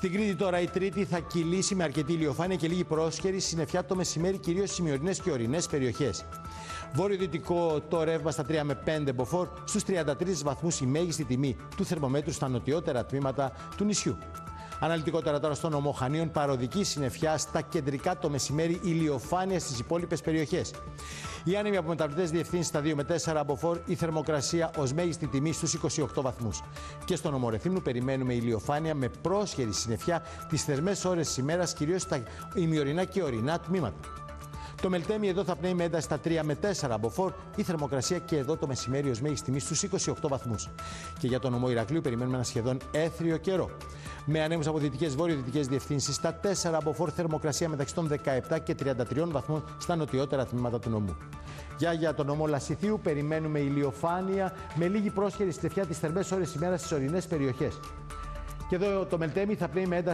Στην Κρήτη τώρα η Τρίτη θα κυλήσει με αρκετή ηλιοφάνεια και λίγη πρόσχερη συννεφιά το μεσημέρι, κυρίως στις ημιορεινές και ορεινές περιοχές. Βόρειο-δυτικό το ρεύμα στα 3 με 5 μποφόρ, στους 33 βαθμούς η μέγιστη τιμή του θερμομέτρου στα νοτιότερα τμήματα του νησιού. Αναλυτικότερα τώρα στον νομό Χανίων, παροδική συννεφιά στα κεντρικά το μεσημέρι, ηλιοφάνεια στις υπόλοιπες περιοχές. Οι άνεμοι από μεταβλητές διευθύνσεις στα 2 με 4 μποφόρ, η θερμοκρασία ως μέγιστη τιμή στους 28 βαθμούς. Και στον νομό Ρεθύμνου περιμένουμε ηλιοφάνεια με πρόσχερη συννεφιά τις θερμές ώρες της ημέρας, κυρίως στα ημιορεινά και ορεινά τμήματα. Το Μελτέμι εδώ θα πνέει με ένταση στα 3 με 4 μποφόρ, η θερμοκρασία και εδώ το μεσημέρι ως μέγιστη τιμή στους 28 βαθμούς. Και για τον νομό Ηρακλείου περιμένουμε ένα σχεδόν έθριο καιρό. Με ανέμους από δυτικές βόρειο-δυτικές διευθύνσεις στα 4 μποφόρ, θερμοκρασία μεταξύ των 17 και 33 βαθμών στα νοτιότερα τμήματα του νομού. Για τον νομό Λασιθίου περιμένουμε ηλιοφάνεια με λίγη πρόσχερη συννεφιά τις θερμές ώρες ημέρας στις ορεινές περιοχές. Και εδώ το Μελτέμι θα πνέει με ένταση